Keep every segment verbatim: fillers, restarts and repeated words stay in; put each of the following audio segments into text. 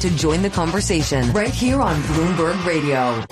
to join the conversation right here on Bloomberg Radio.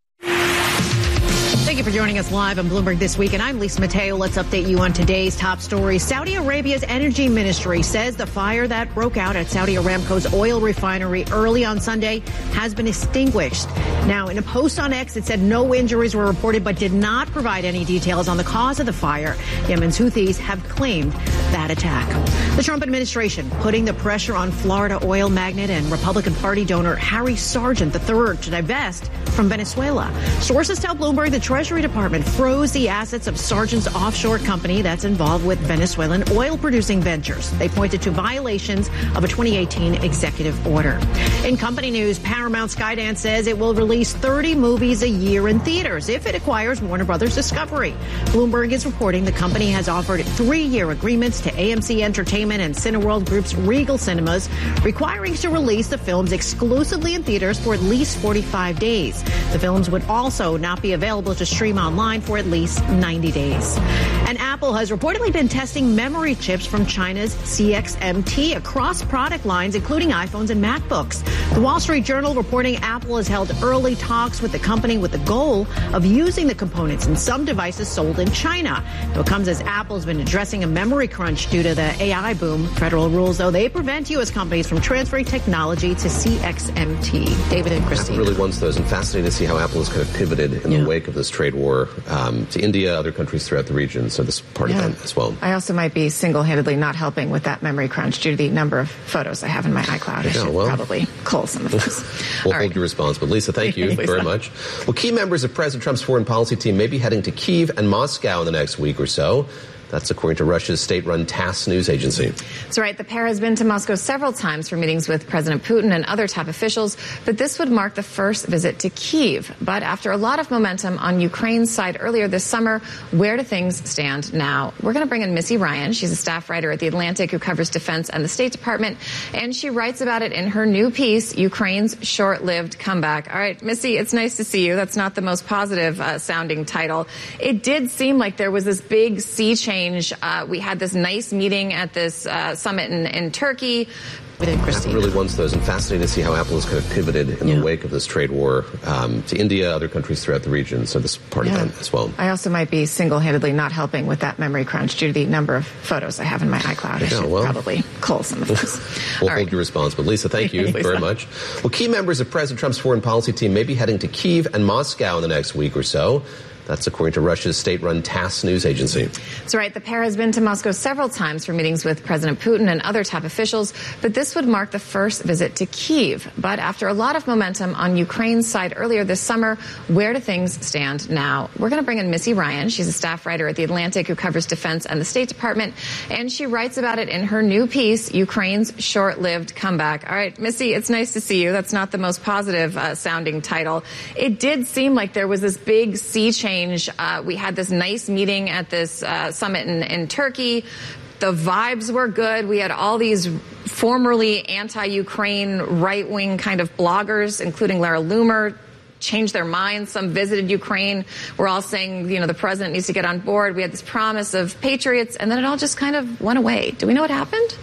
Thank you for joining us live on Bloomberg This Week, and I'm Lisa Mateo. Let's update you on today's top stories. Saudi Arabia's energy ministry says the fire that broke out at Saudi Aramco's oil refinery early on Sunday has been extinguished. Now, in a post on X, it said no injuries were reported, but did not provide any details on the cause of the fire. Yemen's Houthis have claimed that attack. The Trump administration putting the pressure on Florida oil magnate and Republican Party donor Harry Sargent the third to divest from Venezuela. Sources tell Bloomberg the Treasury Department froze the assets of Sargent's offshore company that's involved with Venezuelan oil-producing ventures. They pointed to violations of a twenty eighteen executive order. In company news, Paramount Skydance says it will release thirty movies a year in theaters if it acquires Warner Brothers Discovery. Bloomberg is reporting the company has offered three-year agreements to A M C Entertainment and Cineworld Group's Regal Cinemas, requiring to release the films exclusively in theaters for at least forty-five days. The films would also not be available to stream online for at least ninety days. And Apple has reportedly been testing memory chips from China's C X M T across product lines, including iPhones and MacBooks. The Wall Street Journal reporting Apple has held early talks with the company with the goal of using the components in some devices sold in China. It comes as Apple's been addressing a memory crunch due to the A I boom. Federal rules, though, they prevent U S companies from transferring technology to C X M T. David and Christine. Apple really wants those, and fascinating to see how Apple has kind of pivoted in yeah. the wake of this trade war um, to India, other countries throughout the region. So this is part yeah. of that as well. I also might be single-handedly not helping with that memory crunch due to the number of photos I have in my iCloud. I, I should well, probably cull some of those. We'll All hold right. you responsible. Lisa, thank you Lisa. very much. Well, key members of President Trump's foreign policy team may be heading to Kyiv and Moscow in the next week or so. That's according to Russia's state-run TASS news agency. That's right. The pair has been to Moscow several times for meetings with President Putin and other top officials, but this would mark the first visit to Kyiv. But after a lot of momentum on Ukraine's side earlier this summer, where do things stand now? We're going to bring in Missy Ryan. She's a staff writer at The Atlantic who covers defense and the State Department, and she writes about it in her new piece, Ukraine's Short-Lived Comeback. All right, Missy, it's nice to see you. That's not the most positive uh, sounding title. It did seem like there was this big sea change. Uh, we had this nice meeting at this uh, summit in, in Turkey. Apple really wants those, and fascinating to see how Apple has kind of pivoted in yeah. the wake of this trade war um, to India, other countries throughout the region. So this is part yeah. of that as well. I also might be single-handedly not helping with that memory crunch due to the number of photos I have in my iCloud. I yeah, should well, probably cull some of those. We'll All hold right. you responsible. Lisa, thank you very much. Well, key members of President Trump's foreign policy team may be heading to Kyiv and Moscow in the next week or so. That's according to Russia's state-run TASS news agency. That's right. The pair has been to Moscow several times for meetings with President Putin and other top officials, but this would mark the first visit to Kyiv. But after a lot of momentum on Ukraine's side earlier this summer, where do things stand now? We're going to bring in Missy Ryan. She's a staff writer at The Atlantic who covers defense and the State Department, and she writes about it in her new piece, Ukraine's Short-Lived Comeback. All right, Missy, it's nice to see you. That's not the most positive uh, sounding title. It did seem like there was this big sea change. Uh, we had this nice meeting at this uh, summit in, in Turkey. The vibes were good. We had all these formerly anti-Ukraine right-wing kind of bloggers, including Lara Loomer, changed their minds. Some visited Ukraine. We're all saying, you know, the president needs to get on board. We had this promise of patriots, and then it all just kind of went away. Do we know what happened?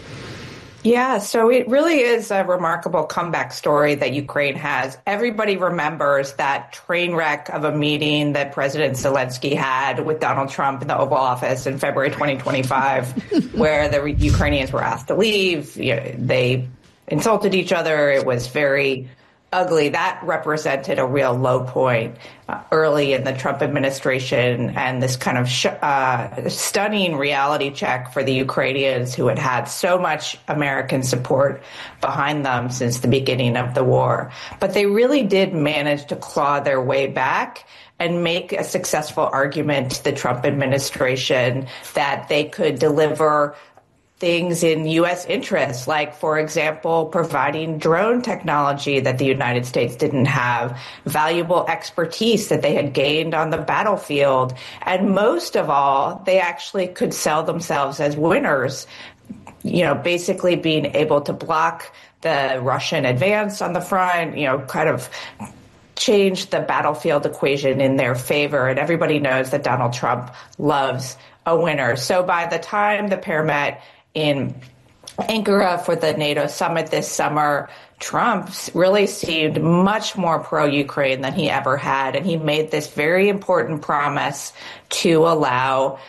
Yeah, so it really is a remarkable comeback story that Ukraine has. Everybody remembers that train wreck of a meeting that President Zelensky had with Donald Trump in the Oval Office in February twenty twenty-five, where the Ukrainians were asked to leave. You know, they insulted each other. It was very ugly. That represented a real low point uh, early in the Trump administration, and this kind of sh- uh, stunning reality check for the Ukrainians who had had so much American support behind them since the beginning of the war. But they really did manage to claw their way back and make a successful argument to the Trump administration that they could deliver things in U S interests, like, for example, providing drone technology that the United States didn't have, valuable expertise that they had gained on the battlefield. And most of all, they actually could sell themselves as winners, you know, basically being able to block the Russian advance on the front, you know, kind of change the battlefield equation in their favor. And everybody knows that Donald Trump loves a winner. So by the time the pair met in Ankara for the NATO summit this summer, Trump really seemed much more pro-Ukraine than he ever had. And he made this very important promise to allow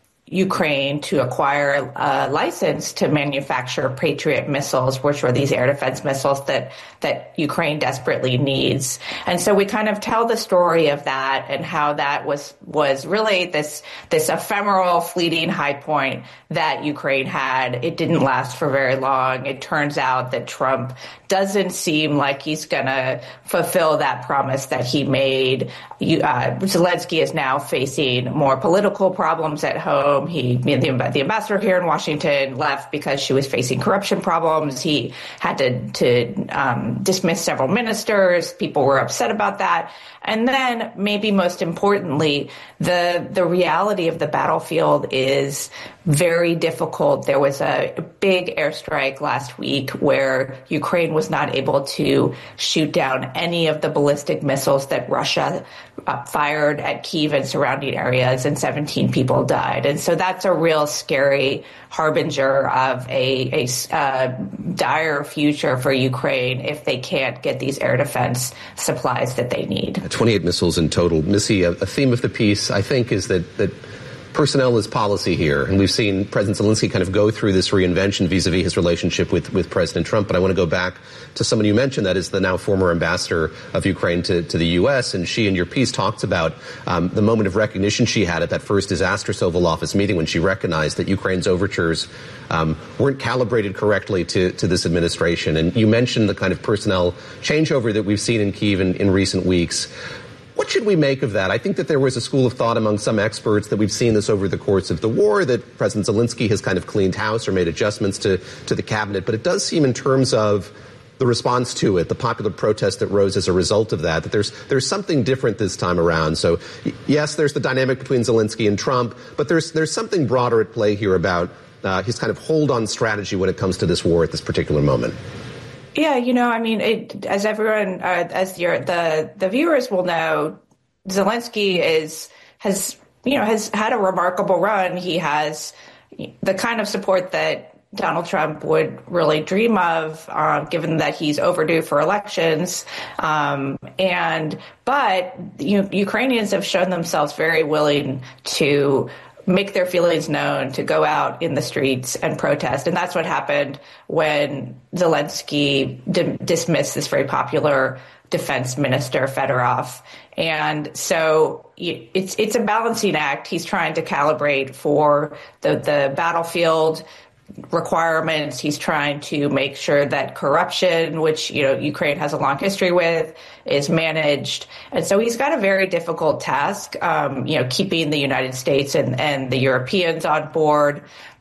Ukraine to acquire a license to manufacture Patriot missiles, which were these air defense missiles that, that Ukraine desperately needs. And so we kind of tell the story of that and how that was, was really this, this ephemeral, fleeting high point that Ukraine had. It didn't last for very long. It turns out that Trump doesn't seem like he's going to fulfill that promise that he made. Uh, Zelensky is now facing more political problems at home. He, the, the ambassador here in Washington left because she was facing corruption problems. He had to, to um, dismiss several ministers. People were upset about that. And then maybe most importantly, the the reality of the battlefield is very difficult. There was a big airstrike last week where Ukraine was not able to shoot down any of the ballistic missiles that Russia uh, fired at Kyiv and surrounding areas, and seventeen people died. And so that's a real scary harbinger of a, a uh, dire future for Ukraine if they can't get these air defense supplies that they need. twenty-eight missiles in total. Missy, a, a theme of the piece, I think, is that, that personnel is policy here. And we've seen President Zelensky kind of go through this reinvention vis-a-vis his relationship with, with President Trump. But I want to go back to someone you mentioned, that is the now former ambassador of Ukraine to, to the U S. And she, in your piece, talked about um, the moment of recognition she had at that first disastrous Oval Office meeting when she recognized that Ukraine's overtures um, weren't calibrated correctly to, to this administration. And you mentioned the kind of personnel changeover that we've seen in Kyiv in, in recent weeks. What should we make of that? I think that there was a school of thought among some experts that we've seen this over the course of the war, that President Zelensky has kind of cleaned house or made adjustments to, to the cabinet. But it does seem, in terms of the response to it, the popular protest that rose as a result of that, that there's there's something different this time around. So, yes, there's the dynamic between Zelensky and Trump, but there's there's something broader at play here about uh, his kind of hold-on strategy when it comes to this war at this particular moment. Yeah, you know, I mean, it, as everyone, uh, as your, the the viewers will know, Zelensky is has you know has had a remarkable run. He has the kind of support that Donald Trump would really dream of, uh, given that he's overdue for elections. Um, and but you, Ukrainians have shown themselves very willing to make their feelings known, to go out in the streets and protest. And that's what happened when Zelensky di- dismissed this very popular defense minister, Fedorov. And so it's it's a balancing act. He's trying to calibrate for the, the battlefield requirements. He's trying to make sure that corruption, which, you know, Ukraine has a long history with, is managed. And so he's got a very difficult task, um, you know, keeping the United States and, and the Europeans on board.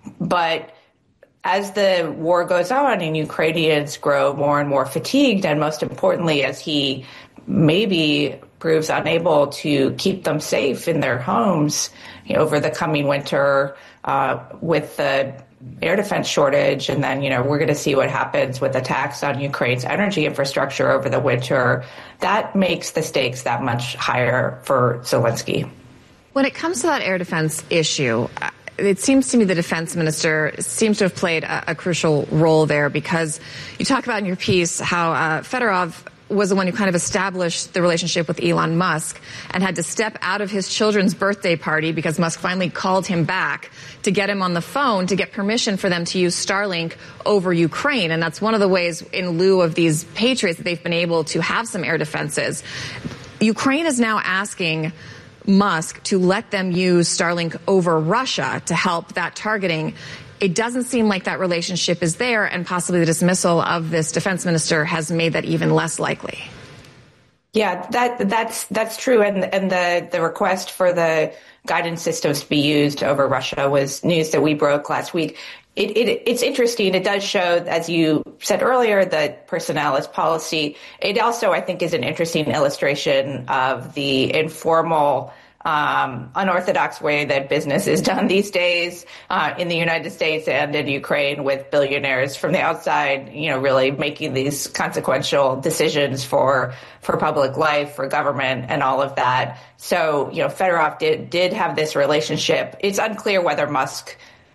But as the war goes on and Ukrainians grow more and more fatigued, and most importantly, as he maybe proves unable to keep them safe in their homes, you know, over the coming winter, uh, with the air defense shortage, and then, you know, we're going to see what happens with attacks on Ukraine's energy infrastructure over the winter. That makes the stakes that much higher for Zelensky. When it comes to that air defense issue, it seems to me the defense minister seems to have played a, a crucial role there, because you talk about in your piece how uh, Fedorov was the one who kind of established the relationship with Elon Musk and had to step out of his children's birthday party because Musk finally called him back to get him on the phone to get permission for them to use Starlink over Ukraine. And that's one of the ways, in lieu of these Patriots, that they've been able to have some air defenses. Ukraine is now asking Musk to let them use Starlink over Russia to help that targeting. It doesn't seem like that relationship is there, and possibly the dismissal of this defense minister has made that even less likely. Yeah, that that's that's true. And and the, the request for the guidance systems to be used over Russia was news that we broke last week. It, it it's interesting. It does show, as you said earlier, that personnel is policy. It also, I think, is an interesting illustration of the informal, Um, unorthodox way that business is done these days uh, in the United States and in Ukraine, with billionaires from the outside, you know, really making these consequential decisions for for public life, for government, and all of that. So, you know, Fedorov did did have this relationship. It's unclear whether Musk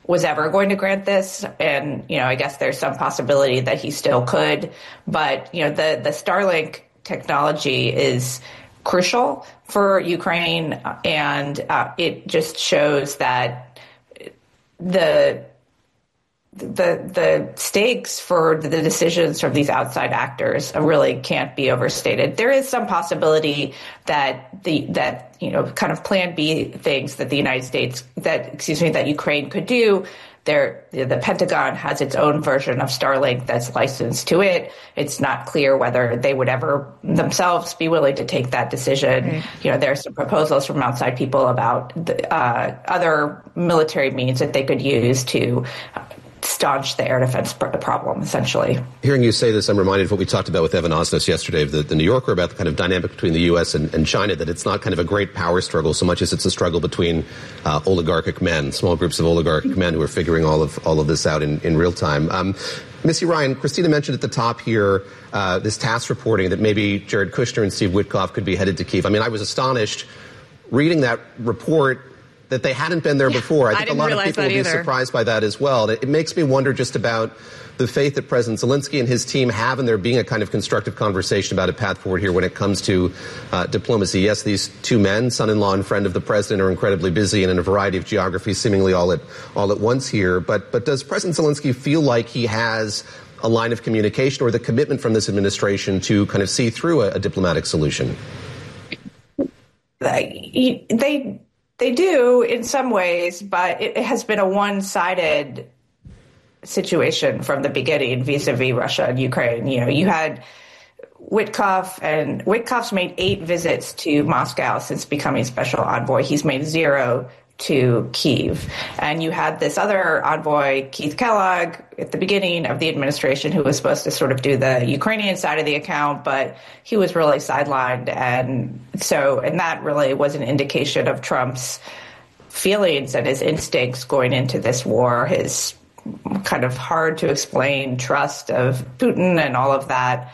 was ever going to grant this. And, you know, I guess there's some possibility that he still could. But, you know, the, the Starlink technology is crucial for Ukraine. And uh, it just shows that the the the stakes for the decisions from these outside actors really can't be overstated. There is some possibility that the that you know kind of Plan B things that the United States that excuse me that Ukraine could do. There, the Pentagon has its own version of Starlink that's licensed to it. It's not clear whether they would ever themselves be willing to take that decision. Right. You know, there are some proposals from outside people about the, uh, other military means that they could use to staunch the air defense problem, essentially. Hearing you say this, I'm reminded of what we talked about with Evan Osnos yesterday of the, the New Yorker about the kind of dynamic between the U S and, and China, that it's not kind of a great power struggle so much as it's a struggle between uh, oligarchic men, small groups of oligarchic men who are figuring all of all of this out in, in real time. Um, Missy Ryan, Christina mentioned at the top here uh, this task reporting that maybe Jared Kushner and Steve Witkoff could be headed to Kyiv. I mean, I was astonished reading that report that they hadn't been there before. I think I a lot of people will be surprised by that as well. It, it makes me wonder just about the faith that President Zelensky and his team have in there being a kind of constructive conversation about a path forward here when it comes to uh, diplomacy. Yes, these two men, son-in-law and friend of the president, are incredibly busy and in a variety of geographies, seemingly all at all at once here. But but does President Zelensky feel like he has a line of communication or the commitment from this administration to kind of see through a, a diplomatic solution? They. they They do in some ways, but it has been a one-sided situation from the beginning vis-a-vis Russia and Ukraine. You know, you had Witkoff, and Witkoff's made eight visits to Moscow since becoming special envoy. He's made zero to Kyiv. And you had this other envoy, Keith Kellogg, at the beginning of the administration, who was supposed to sort of do the Ukrainian side of the account, but he was really sidelined. And so, and that really was an indication of Trump's feelings and his instincts going into this war, his kind of hard to explain trust of Putin and all of that.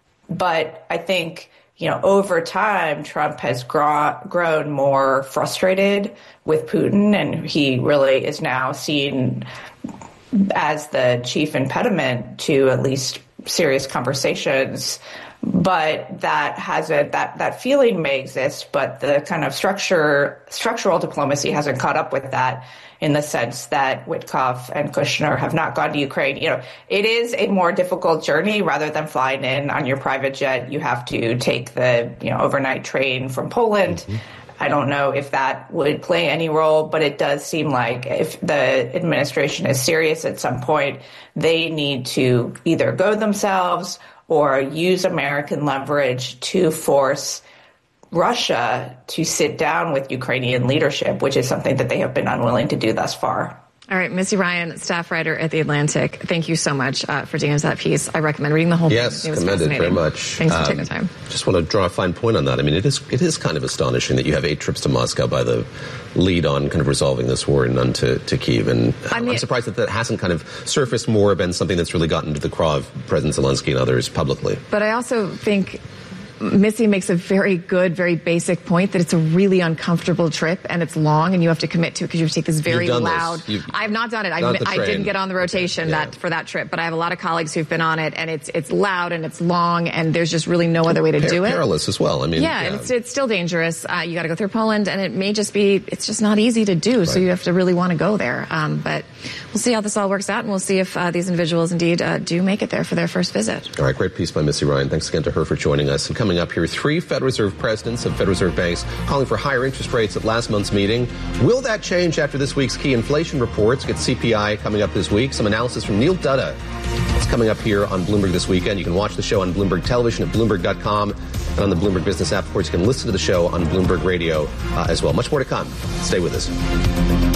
But I think, you know, over time, Trump has grow, grown more frustrated with Putin, and he really is now seen as the chief impediment to at least serious conversations. But that hasn't, that, that feeling may exist, but the kind of structure, structural diplomacy hasn't caught up with that, in the sense that Witkoff and Kushner have not gone to Ukraine. You know, it is a more difficult journey. Rather than flying in on your private jet, you have to take the, you know, overnight train from Poland. Mm-hmm. I don't know if that would play any role, but it does seem like if the administration is serious at some point, they need to either go themselves or use American leverage to force Russia to sit down with Ukrainian leadership, which is something that they have been unwilling to do thus far. All right, Missy Ryan, staff writer at The Atlantic, thank you so much uh, for digging into that piece. I recommend reading the whole yes, thing. Yes, commended very much. Thanks for um, taking the time. Just want to draw a fine point on that. I mean, it is it is kind of astonishing that you have eight trips to Moscow by the lead on kind of resolving this war and none to, to Kyiv. And I mean, I'm surprised that that hasn't kind of surfaced more, been something that's really gotten to the craw of President Zelensky and others publicly. But I also think Missy makes a very good, very basic point that it's a really uncomfortable trip and it's long and you have to commit to it because you have to take this very loud. I've not done it. I, I didn't get on the rotation yeah. that for that trip, but I have a lot of colleagues who've been on it, and it's it's loud and it's long and there's just really no other way to per- do it. Perilous as well. I mean, yeah, yeah. And it's, it's still dangerous. Uh, you got to go through Poland, and it may just be it's just not easy to do. Right. So you have to really want to go there. Um, but we'll see how this all works out, and we'll see if uh, these individuals indeed uh, do make it there for their first visit. All right, great piece by Missy Ryan. Thanks again to her for joining us. And coming up here, three Federal Reserve presidents of Federal Reserve banks calling for higher interest rates at last month's meeting. Will that change after this week's key inflation reports? Get C P I coming up this week. Some analysis from Neil Dutta. It's coming up here on Bloomberg this weekend. You can watch the show on Bloomberg Television at Bloomberg dot com and on the Bloomberg Business app. Of course, you can listen to the show on Bloomberg Radio uh, as well. Much more to come. Stay with us.